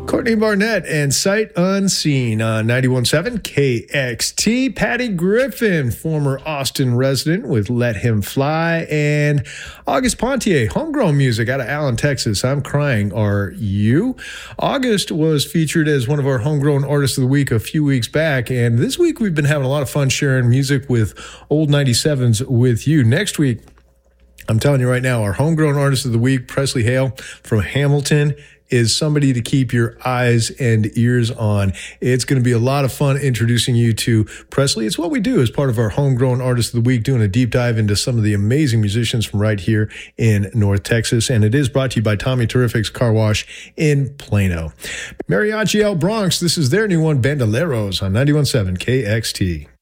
Courtney Barnett and Sight Unseen on 91.7 KXT. Patty Griffin, former Austin resident with Let Him Fly. And August Pontier, homegrown music out of Allen, Texas. I'm Crying, Are You? August was featured as one of our homegrown artists of the week a few weeks back. And this week we've been having a lot of fun sharing music with old 97s with you. Next week, I'm telling you right now, our homegrown artist of the week, Presley Hale from Hamilton, is somebody to keep your eyes and ears on. It's going to be a lot of fun introducing you to Presley. It's what we do as part of our Homegrown Artist of the Week, doing a deep dive into some of the amazing musicians from right here in North Texas. And it is brought to you by Tommy Terrific's Car Wash in Plano. Mariachi El Bronx, this is their new one, Bandoleros, on 91.7 KXT.